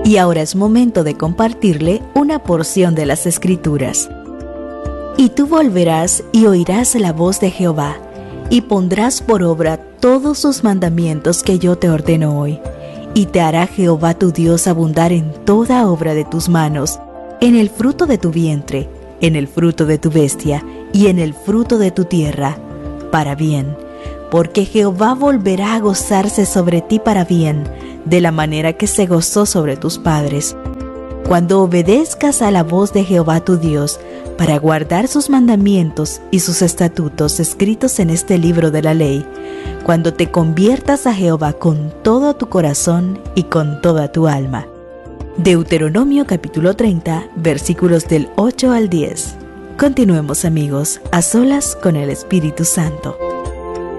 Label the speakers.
Speaker 1: Y ahora es momento de compartirle una porción de las Escrituras. Y tú volverás y oirás la voz de Jehová, y pondrás por obra todos sus mandamientos que yo te ordeno hoy. Y te hará Jehová tu Dios abundar en toda obra de tus manos, en el fruto de tu vientre, en el fruto de tu bestia, y en el fruto de tu tierra, para bien. Porque Jehová volverá a gozarse sobre ti para bien, de la manera que se gozó sobre tus padres. Cuando obedezcas a la voz de Jehová tu Dios, para guardar sus mandamientos y sus estatutos escritos en este libro de la ley, cuando te conviertas a Jehová con todo tu corazón y con toda tu alma. Deuteronomio capítulo 30, versículos del 8 al 10. Continuemos, amigos, a solas con el Espíritu Santo.